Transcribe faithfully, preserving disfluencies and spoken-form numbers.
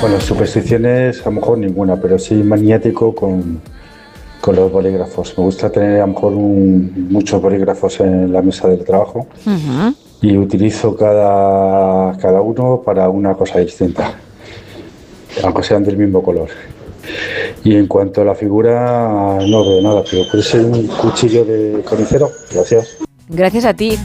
Bueno, supersticiones a lo mejor ninguna, pero sí maniático con, con los bolígrafos. Me gusta tener a lo mejor un, muchos bolígrafos en la mesa del trabajo Ujú. y utilizo cada, cada uno para una cosa distinta, aunque sean del mismo color. Y en cuanto a la figura, no veo nada, pero puede ser un cuchillo de carnicero. Gracias. Gracias a ti.